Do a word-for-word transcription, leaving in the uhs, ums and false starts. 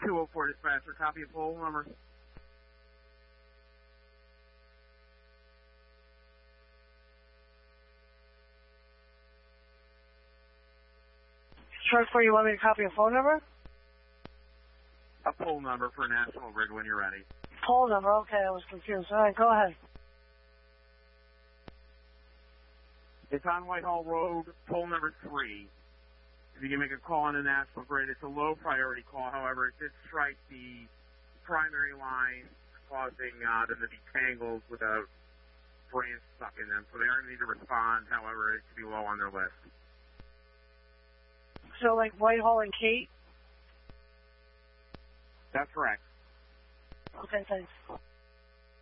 two oh four dispatcher, copy of pole number. Truck four, you want me to copy a phone number? A pole number for National Grid when you're ready. Pole number, okay, I was confused. All right, go ahead. It's on Whitehall Road, pole number three. If you can make a call on the National Grid, it's a low priority call. However, it did strike the primary line, causing uh, them to be tangled with a branch stuck in them. So they are going to need to respond. However, it could be low on their list. So like Whitehall and Kate? That's correct. Okay, thanks.